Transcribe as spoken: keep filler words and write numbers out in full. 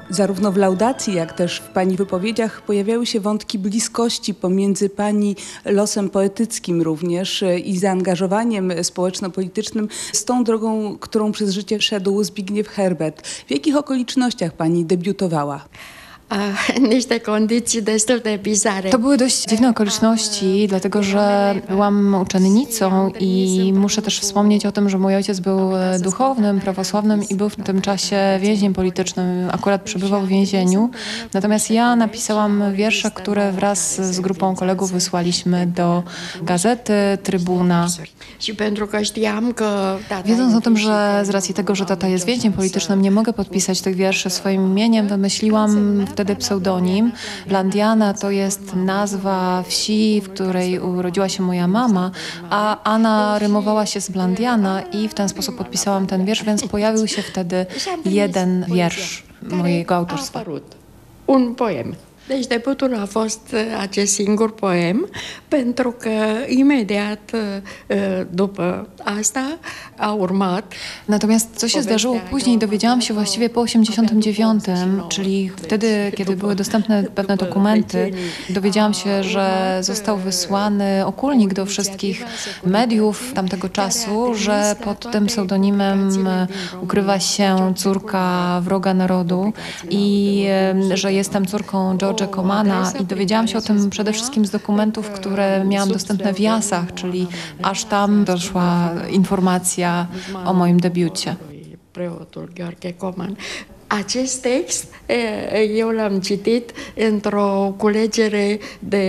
Zarówno w laudacji, jak też w pani wypowiedziach pojawiały się wątki bliskości pomiędzy pani losem poetyckim również i zaangażowaniem społeczno-politycznym z tą drogą, którą przez życie szedł Zbigniew Herbert. W jakich okolicznościach pani debiutowała? niște condiții destul de bizare. To były dość dziwne okoliczności, dlatego że byłam uczennicą i muszę też wspomnieć o tym, że mój ojciec był duchownym, prawosławnym i był w tym czasie więźniem politycznym, akurat przebywał w więzieniu. Natomiast ja napisałam wiersze, które wraz z grupą kolegów wysłaliśmy do gazety Trybuna. Wiedząc o tym, że z racji tego, że tata jest więźniem politycznym, nie mogę podpisać tych wierszy swoim imieniem, wymyśliłam wtedy pseudonim. Blandiana to jest nazwa wsi, w której urodziła się moja mama, a Anna rymowała się z Blandiana i w ten sposób podpisałam ten wiersz, więc pojawił się wtedy jeden wiersz mojego autorstwa. Un poem. Deci debutul a fost acest singur poem, pentru că imediat după asta a urmat. Natomiast co się zdarzyło później, dowiedziałam się właściwie po osiemdziesiątym dziewiątym, czyli wtedy, kiedy były dostępne pewne dokumenty, dowiedziałam się, że został wysłany okulnik do wszystkich mediów tamtego czasu, że pod tym pseudonimem ukrywa się córka wroga narodu i że jestem córką George'a Comana i dowiedziałam się o tym przede wszystkim z dokumentów, które miałam dostępne w Jasach, czyli aż tam doszła informacja o moim debiucie. Preotul Gheorghe Coman. Acest text eu l-am citit într-o culegere de